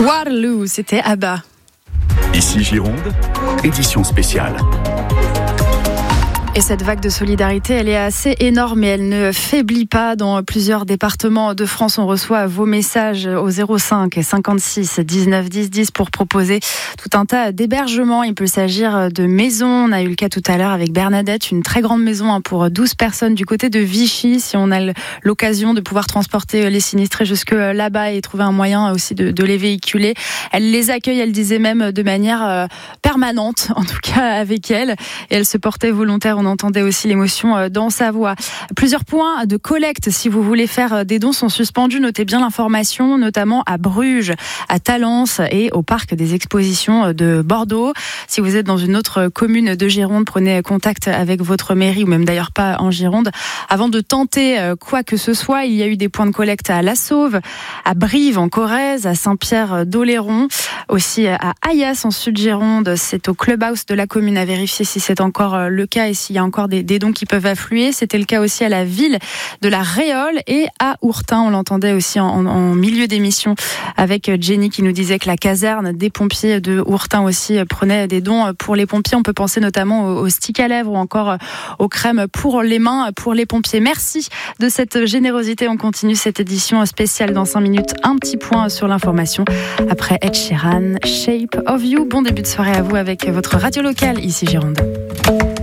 Waterloo, c'était ABBA. Ici Gironde, édition spéciale. Et cette vague de solidarité, elle est assez énorme et elle ne faiblit pas. Dans plusieurs départements de France, on reçoit vos messages au 05 56 19 10 10 pour proposer tout un tas d'hébergements. Il peut s'agir de maisons. On a eu le cas tout à l'heure avec Bernadette, une très grande maison pour 12 personnes du côté de Vichy. Si on a l'occasion de pouvoir transporter les sinistrés jusque là-bas et trouver un moyen aussi de les véhiculer, elle les accueille, elle disait même de manière permanente, en tout cas avec elle. Et elle se portait volontaire. On entendait aussi l'émotion dans sa voix. Plusieurs points de collecte, si vous voulez faire des dons, sont suspendus. Notez bien l'information, notamment à Bruges, à Talence et au parc des expositions de Bordeaux. Si vous êtes dans une autre commune de Gironde, prenez contact avec votre mairie, ou même d'ailleurs pas en Gironde, avant de tenter quoi que ce soit. Il y a eu des points de collecte à La Sauve, à Brive en Corrèze, à Saint-Pierre-d'Oléron, aussi à Ayas en Sud-Gironde. C'est au clubhouse de la commune à vérifier si c'est encore le cas et s'il y a encore des dons qui peuvent affluer. C'était le cas aussi à la ville de la Réole et à Ourtin. On l'entendait aussi en milieu d'émission avec Jenny qui nous disait que la caserne des pompiers de Ourtin aussi prenait des dons pour les pompiers. On peut penser notamment aux sticks à lèvres ou encore aux crèmes pour les mains pour les pompiers. Merci de cette générosité. On continue cette édition spéciale dans 5 minutes. Un petit point sur l'information. Après Ed Sheeran, Shape of You. Bon début de soirée à vous avec votre radio locale ici Gironde.